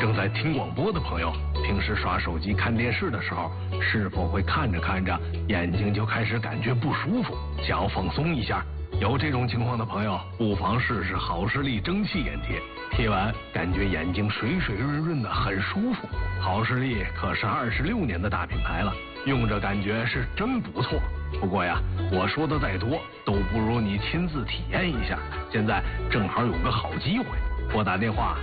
正在听广播的朋友，平时刷手机看电视的时候，是否会看着看着眼睛就开始感觉不舒服，想要放松一下？有这种情况的朋友，不妨试试好视力蒸汽眼贴，贴完感觉眼睛水水润润的，很舒服。好视力可是26年的大品牌了，用着感觉是真不错。不过呀，我说的再多都不如你亲自体验一下。现在正好有个好机会，拨打电话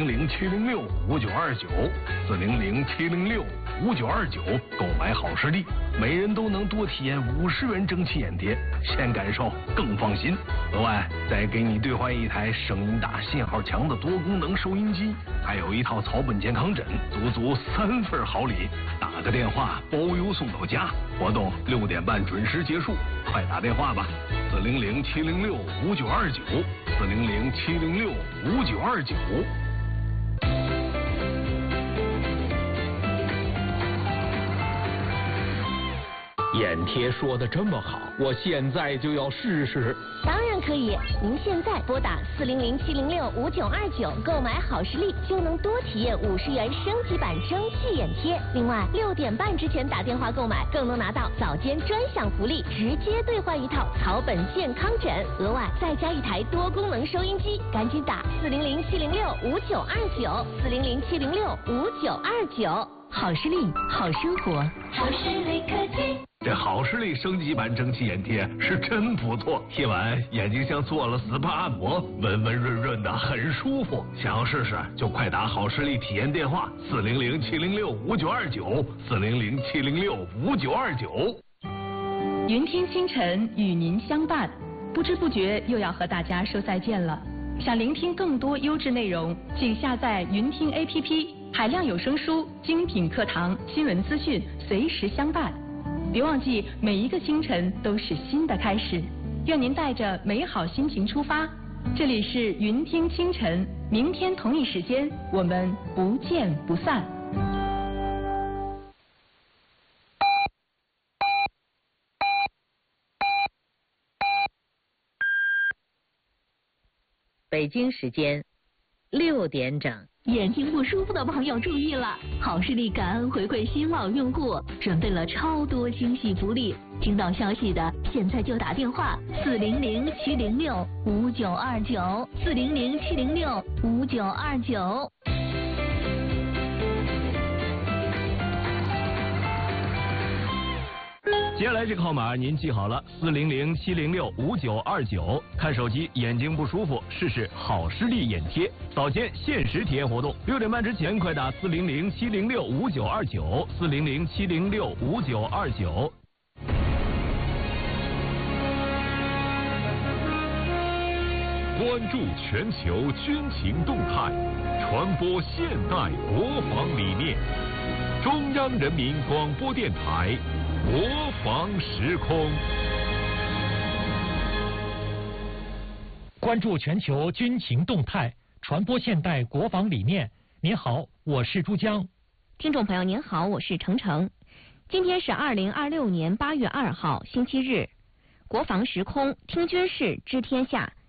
400-706-5929，400-706-5929，购买好视力，每人都能多体验50元蒸汽眼贴，先感受更放心。额外再给你兑换一台声音大、信号强的多功能收音机，还有一套草本健康枕，足3份好礼。打个电话包邮送到家，活动6点半准时结束，快打电话吧，400-706-5929，400-706-5929。 眼贴说的这么好，我现在就要试试。 当然可以，您现在拨打400-706-5929购买好视力，就能多体验50元升级版蒸汽眼贴。另外，6点半之前打电话购买，更能拿到早间专享福利，直接兑换一套草本健康枕，额外再加一台多功能收音机。赶紧打400-706-5929，400-706-5929。好视力，好生活，好视力科技。 这好视力升级版蒸汽眼贴是真不错，贴完眼睛像做了 SPA 按摩，温温润润的，很舒服。想要试试就快打好视力体验电话400-706-5929，400-706-5929。 云听清晨与您相伴，不知不觉又要和大家说再见了。想聆听更多优质内容，请下载云听 APP， 海量有声书、精品课堂、新闻资讯，随时相伴。别忘记，每一个清晨都是新的开始。愿您带着美好心情出发。这里是云听清晨，明天同一时间我们不见不散。 北京时间6点整。 眼睛不舒服的朋友注意了，好视力感恩回馈新老用户，准备了超多惊喜福利。听到消息的现在就打电话400-706-5929，400-706-5929。 接下来这个号码您记好了，400-706-5929。看手机眼睛不舒服，试试好视力眼贴，早间限时体验活动，6点半之前快打400-706-5929，400-706-5929。 关注全球军情动态，传播现代国防理念。中央人民广播电台国防时空。 关注全球军情动态，传播现代国防理念。您好，我是珠江。 听众朋友您好，我是程程。今天是2026年8月2号星期日，国防时空听军事知天下，